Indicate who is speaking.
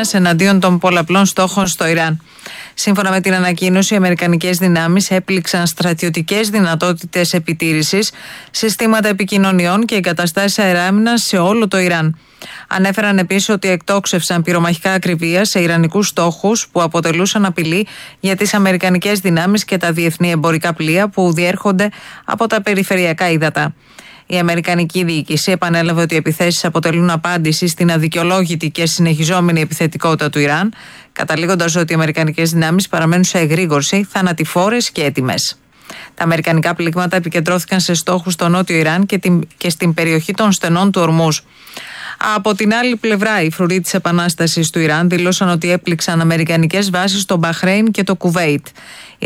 Speaker 1: άμυνας εναντίον των πολλαπλών στόχων στο Ιράν. Σύμφωνα με την ανακοίνωση, οι αμερικανικές δυνάμεις έπληξαν στρατιωτικές δυνατότητες επιτήρησης, συστήματα επικοινωνιών και εγκαταστάσεις αεράμυνας σε όλο το Ιράν. Ανέφεραν επίσης ότι εκτόξευσαν πυρομαχικά ακριβία σε ιρανικούς στόχους που αποτελούσαν απειλή για τις αμερικανικές δυνάμεις και τα διεθνή εμπορικά πλοία που διέρχονται από τα περιφερειακά ύδατα. Η αμερικανική διοίκηση επανέλαβε ότι οι επιθέσεις αποτελούν απάντηση στην αδικαιολόγητη και συνεχιζόμενη επιθετικότητα του Ιράν, καταλήγοντας ότι οι αμερικανικές δυνάμεις παραμένουν σε εγρήγορση, θανατηφόρες και έτοιμες. Τα αμερικανικά πλήγματα επικεντρώθηκαν σε στόχους στο νότιο Ιράν και στην περιοχή των στενών του Ορμούζ. Από την άλλη πλευρά, οι φρουροί της Επανάστασης του Ιράν δήλωσαν ότι έπληξαν αμερικανικές βάσεις στο Μπαχρέιν και το Κουβέιτ.